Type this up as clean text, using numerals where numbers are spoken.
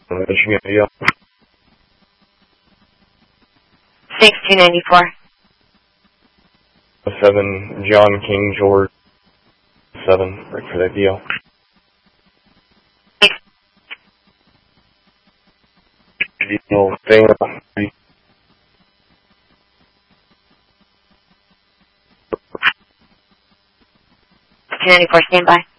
Michigan, yeah. 6294. 7, John King, George, 7, right for that deal. Deal, stay on. 294, stand by.